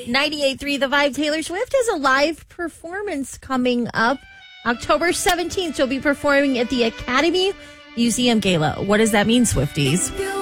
98.3 The Vibe. Taylor Swift has a live performance coming up October 17th. She'll be performing at the Academy Museum Gala. What does that mean, Swifties?